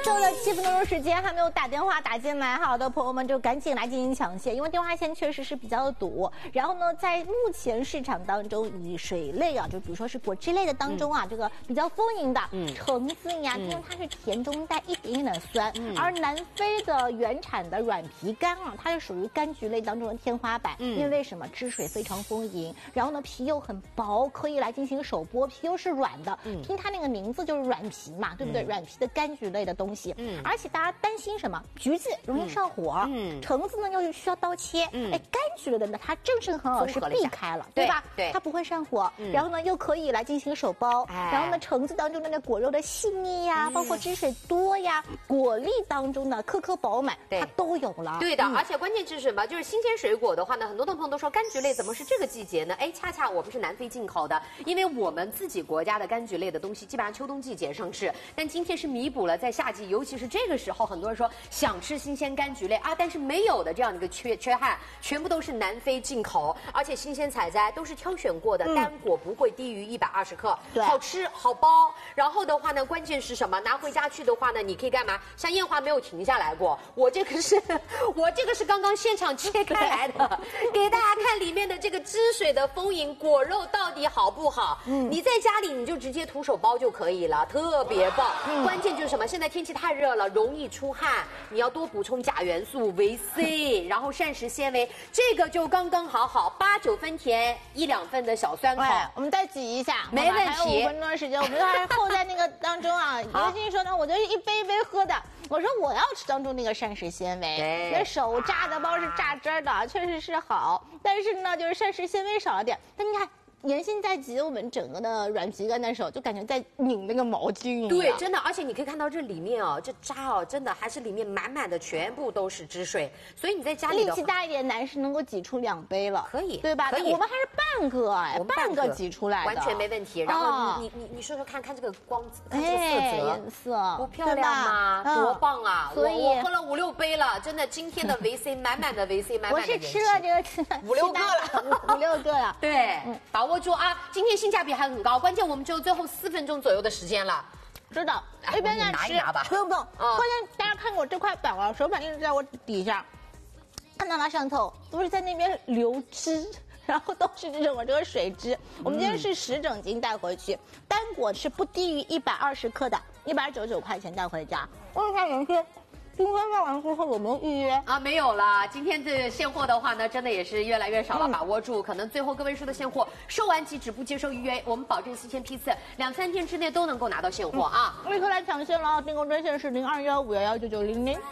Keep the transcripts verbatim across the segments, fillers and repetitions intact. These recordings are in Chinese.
剩了七分多钟时间，还没有打电话打进来好的朋友们，就赶紧来进行抢线，因为电话线确实是比较堵。然后呢，在目前市场当中，以水类啊，就比如说是果汁类的当中啊，嗯、这个比较丰盈的，嗯，橙子呀，因为它是甜中带一点点的酸，嗯、而南非的原产的软皮柑啊，它是属于柑橘类当中的天花板，嗯、因为为什么汁水非常丰盈，然后呢皮又很薄，可以来进行手剥，皮又是软的，嗯、听它那个名字就是软皮嘛，对不对？嗯、软皮的柑橘类的东西，嗯，而且大家担心什么？橘子容易上火，嗯，橙子呢又需要刀切，嗯，哎，柑橘类的呢，它正正好好是避开了，对吧？对，它不会上火，然后呢又可以来进行手剥，然后呢橙子当中的那果肉的细腻呀，包括汁水多呀，果粒当中的颗颗饱满，它都有了。 对的，而且关键是什么？就是新鲜水果的话呢，很多的朋友都说柑橘类怎么是这个季节呢？哎，恰恰我们是南非进口的，因为我们自己国家的柑橘类的东西基本上秋冬季节上市，但今天是弥补了在夏季，尤其是这个时候，很多人说想吃新鲜柑橘类啊，但是没有的这样的一个缺缺憾，全部都是南非进口，而且新鲜采摘，都是挑选过的，嗯、单果不会低于一百二十克，好吃好包。然后的话呢，关键是什么？拿回家去的话呢，你可以干嘛？像燕华没有停下来过，我这个是，我这个是刚刚现场切开来的，给大家看里面的这个汁水的丰盈，果肉到底好不好？嗯，你在家里你就直接徒手包就可以了，特别棒。嗯、关键就是什么？现在天气太热了，容易出汗，你要多补充钾元素、维 C， 然后膳食纤维，这个就刚刚好好，八九分甜，一两分的小酸口。 我们再挤一下， 没问题。 还有五分钟的时间，我们还是扣在那个当中啊。刘金说呢，我就是一杯一杯喝的。我说我要吃当中那个膳食纤维，那手榨的包是榨汁的，确实是好，但是呢，就是膳食纤维少了点。但你看。严心在挤我们整个的软皮柑的时候，就感觉在拧那个毛巾一样。 对，真的，而且你可以看到这里面哦，这渣哦，真的还是里面满满的，全部都是汁水。所以你在家里力气大一点，男士能够挤出两杯了， 可以， 对吧？ 可以。 我们还是半个哎，半个挤出来的， 完全没问题。然后你你你你说说看看这个光，看这个色泽， 颜色不漂亮吗？多棒啊！ 所以我喝了五六杯了，真的，今天的维 C 满满的维 C， 满满的。 我是吃了这个五六个了， 五六个了。 对，把握住啊！今天。性价比还很高，关键我们只有最后四分钟左右的时间了。 知道，一边在吃，不用不用。关键大家看我这块板啊，手板一直在我底下，看到它上头都是在那边流汁，然后都是这种这个水汁。我们今天是十整斤带回去，单果是不低于一百二十克的，一百九十九块钱带回家。问一下袁轩。今天卖完之后有没有预约啊？没有了。今天这现货的话呢，真的也是越来越少了，嗯、把握住。可能最后个位数的现货售完即止，不接受预约。我们保证四千批次，两三天之内都能够拿到现货、嗯、啊！ 立刻来抢线了，订购专线是零二幺五幺幺九九零零。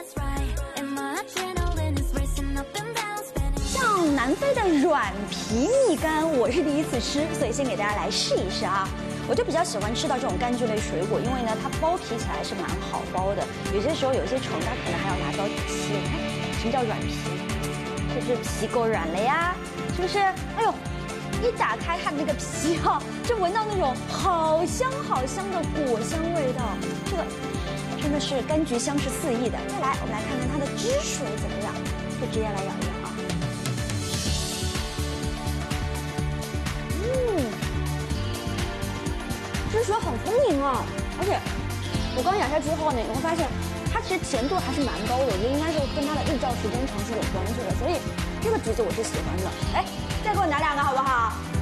像南非的软皮蜜柑，我是第一次吃，所以先给大家来试一试啊。我就比较喜欢吃到这种柑橘类水果，因为呢，它剥皮起来是蛮好剥的。有些时候有些橙，它可能还要拿刀切。你看，什么叫软皮？就是皮够软了呀，是不是？哎呦，一打开它的那个皮哈、啊，就闻到那种好香好香的果香味道。这个真的是柑橘香是四溢的。再来，我们来看看它的汁水怎么样，就直接来咬一咬啊。嗯。汁水好丰盈啊！而且我刚咬下之后呢，你会发现它其实甜度还是蛮高的，我觉得应该是跟它的日照时间长是有关系的，所以这个橘子我是喜欢的。哎，再给我拿两个好不好？